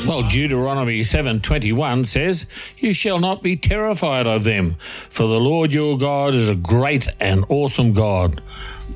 Well, Deuteronomy 7:21 says, "You shall not be terrified of them, for the Lord your God is a great and awesome God."